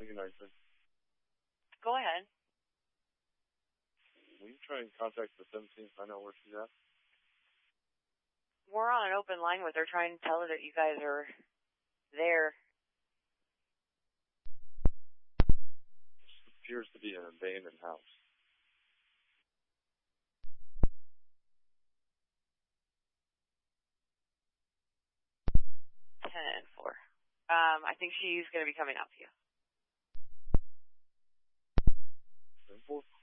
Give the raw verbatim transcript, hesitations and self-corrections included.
Lincoln Knighton. Go ahead. Will you try and contact the seventeenth? Find out where she's at. We're on an open line with her, trying to tell her that you guys are there. This appears to be an abandoned house. Ten and four. Um, I think she's going to be coming out to you. Ten four.